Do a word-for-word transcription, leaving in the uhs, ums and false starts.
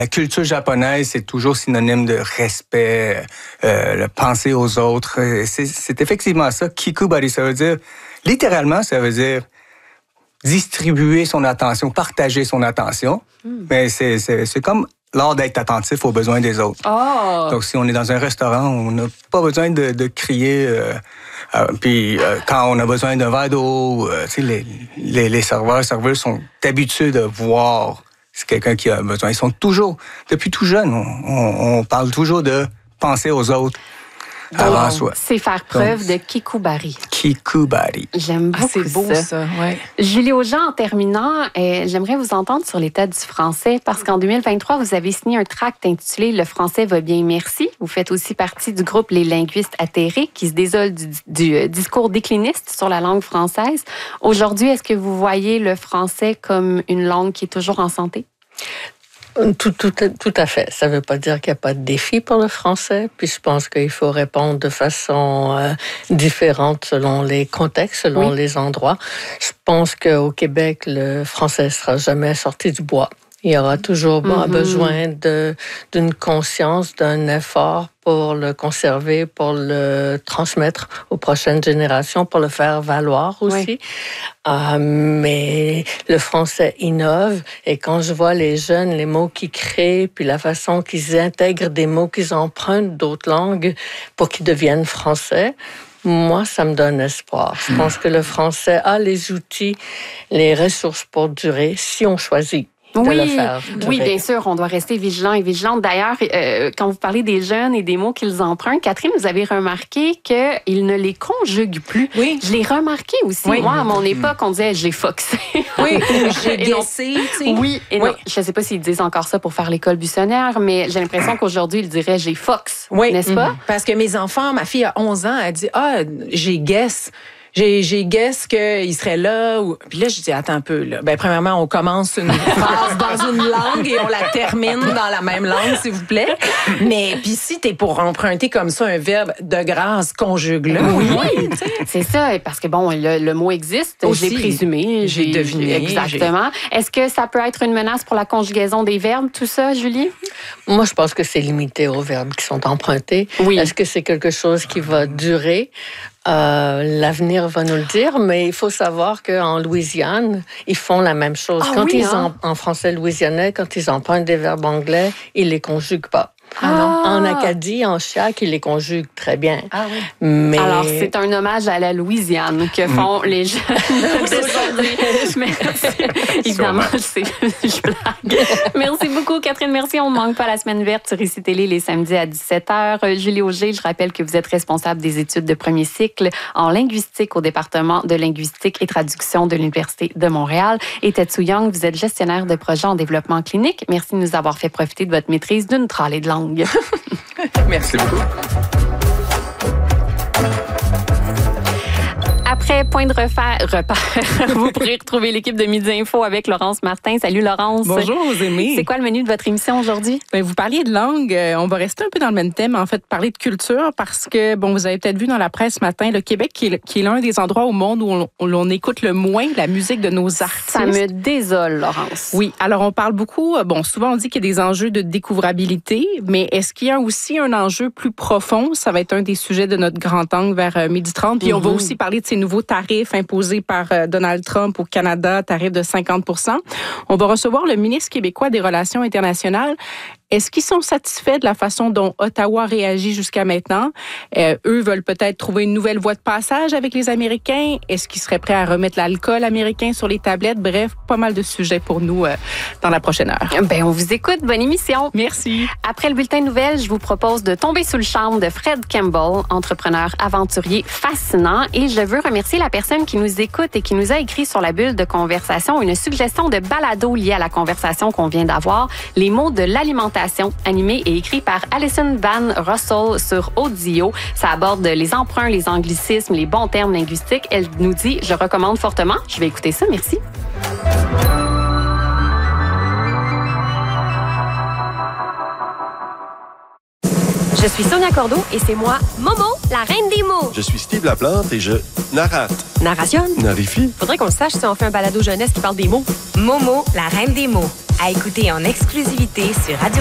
La culture japonaise, c'est toujours synonyme de respect, euh, le penser aux autres. C'est, c'est effectivement ça. Kikubari, ça veut dire, littéralement, ça veut dire distribuer son attention, partager son attention. Mm. Mais c'est, c'est, c'est comme l'art d'être attentif aux besoins des autres. Oh. Donc, si on est dans un restaurant, on n'a pas besoin de, de crier. Euh, euh, puis, euh, quand on a besoin d'un verre d'eau, euh, tu sais, les, les, les serveurs, serveuses sont habitués de voir c'est quelqu'un qui a besoin. Ils sont toujours, depuis tout jeune, on, on, on parle toujours de penser aux autres avant Donc, soi. C'est faire preuve Donc, de Kikubari. Kikubari. J'aime beaucoup ah, c'est beau, ça. ça ouais. Julie Aujean, en terminant, euh, j'aimerais vous entendre sur l'état du français parce qu'en deux mille vingt-trois, vous avez signé un tract intitulé « Le français va bien, merci ». Vous faites aussi partie du groupe Les linguistes atterrés qui se désole du, du discours décliniste sur la langue française. Aujourd'hui, est-ce que vous voyez le français comme une langue qui est toujours en santé? Tout, tout, tout à fait. Ça ne veut pas dire qu'il n'y a pas de défi pour le français, puis je pense qu'il faut répondre de façon euh, différente selon les contextes, selon oui. les endroits. Je pense qu'au Québec, le français ne sera jamais sorti du bois. Il y aura toujours mm-hmm. besoin de, d'une conscience, d'un effort pour le conserver, pour le transmettre aux prochaines générations, pour le faire valoir aussi. Oui. Euh, mais le français innove et quand je vois les jeunes, les mots qu'ils créent, puis la façon qu'ils intègrent des mots qu'ils empruntent d'autres langues pour qu'ils deviennent français, moi, ça me donne espoir. Je pense que le français a les outils, les ressources pour durer si on choisit. Oui, oui, bien sûr, on doit rester vigilant et vigilante. D'ailleurs, euh, quand vous parlez des jeunes et des mots qu'ils empruntent, Catherine, vous avez remarqué qu'ils ne les conjuguent plus. Oui. Je l'ai remarqué aussi. Oui. Moi, à mon époque, on disait « j'ai foxé ». Oui, j'ai guessé. Oui, et oui. Non, je ne sais pas s'ils disent encore ça pour faire l'école buissonnière, mais j'ai l'impression qu'aujourd'hui, ils diraient « j'ai fox oui. », n'est-ce pas? Mm-hmm. Parce que mes enfants, ma fille a onze ans, elle dit « ah, j'ai guess ». J'ai, j'ai guess qu'il serait là. Ou... Puis là, je dis, attends un peu. Là. Ben, premièrement, on commence une phrase dans une langue et on la termine dans la même langue, s'il vous plaît. Mais puis si t'es pour emprunter comme ça un verbe de grâce, conjugue-le. Oui, oui. C'est ça. Parce que bon, le, le mot existe. Aussi, j'ai présumé. J'ai, j'ai deviné. Exactement. J'ai... Est-ce que ça peut être une menace pour la conjugaison des verbes, tout ça, Julie? Moi, je pense que c'est limité aux verbes qui sont empruntés. Oui. Est-ce que c'est quelque chose qui va durer? Euh, l'avenir va nous le dire, mais il faut savoir qu'en Louisiane, ils font la même chose. Ah, quand oui, ils hein? en, en français louisianais, quand ils empruntent des verbes anglais, ils les conjuguent pas. Ah non. En Acadie, en Chiac, ils les conjuguent très bien. Ah oui. Mais... Alors, c'est un hommage à la Louisiane que font mmh. les jeunes d'aujourd'hui. Merci. Évidemment, c'est je blague. Merci beaucoup, Catherine. Merci. On ne manque pas la semaine verte sur Ici Télé les samedis à dix-sept heures. Julie Auger, je rappelle que vous êtes responsable des études de premier cycle en linguistique au département de linguistique et traduction de l'Université de Montréal. Et Tetsu Young, vous êtes gestionnaire de projet en développement clinique. Merci de nous avoir fait profiter de votre maîtrise d'une tralée de langue. Merci beaucoup. Après Point de refaire, repère, vous pourrez retrouver l'équipe de Midi Info avec Laurence Martin. Salut Laurence. Bonjour vous aimez. C'est quoi le menu de votre émission aujourd'hui? Bien, vous parliez de langue. On va rester un peu dans le même thème, en fait, parler de culture parce que, bon, vous avez peut-être vu dans la presse ce matin, le Québec qui est, qui est l'un des endroits au monde où on, où on écoute le moins la musique de nos artistes. Ça me désole, Laurence. Oui, alors on parle beaucoup, bon, souvent on dit qu'il y a des enjeux de découvrabilité, mais est-ce qu'il y a aussi un enjeu plus profond? Ça va être un des sujets de notre grand angle vers midi trente. Puis mm-hmm. on va aussi parler de ces nouveaux tarifs imposés par Donald Trump au Canada, tarifs de cinquante pour cent. On va recevoir le ministre québécois des Relations internationales. Est-ce qu'ils sont satisfaits de la façon dont Ottawa réagit jusqu'à maintenant? Euh, eux veulent peut-être trouver une nouvelle voie de passage avec les Américains. Est-ce qu'ils seraient prêts à remettre l'alcool américain sur les tablettes? Bref, pas mal de sujets pour nous euh, dans la prochaine heure. Ben, on vous écoute. Bonne émission. Merci. Après le bulletin de nouvelles, je vous propose de tomber sous le charme de Fred Campbell, entrepreneur aventurier fascinant. Et je veux remercier la personne qui nous écoute et qui nous a écrit sur la bulle de conversation une suggestion de balado liée à la conversation qu'on vient d'avoir. Les mots de l'alimentation, animé et écrit par Alison Van Russell sur Audio. Ça aborde les emprunts, les anglicismes, les bons termes linguistiques. Elle nous dit, je recommande fortement. Je vais écouter ça. Merci. Je suis Sonia Cordeau et c'est moi, Momo, la reine des mots. Je suis Steve Laplante et je narrate. Narration. Narifie. Faudrait qu'on le sache si on fait un balado jeunesse qui parle des mots. Momo, la reine des mots. À écouter en exclusivité sur Radio